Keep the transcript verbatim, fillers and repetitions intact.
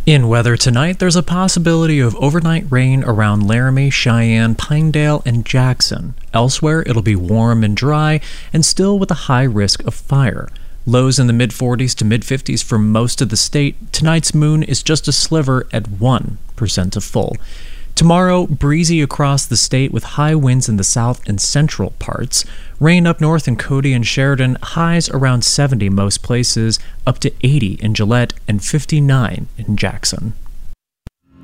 In weather tonight, there's a possibility of overnight rain around Laramie, Cheyenne, Pinedale, and Jackson. Elsewhere, it'll be warm and dry, and still with a high risk of fire. Lows in the mid forties to mid fifties for most of the state. Tonight's moon is just a sliver at one percent to full. Tomorrow, breezy across the state with high winds in the south and central parts. Rain up north in Cody and Sheridan, highs around seventy most places, up to eighty in Gillette and fifty-nine in Jackson.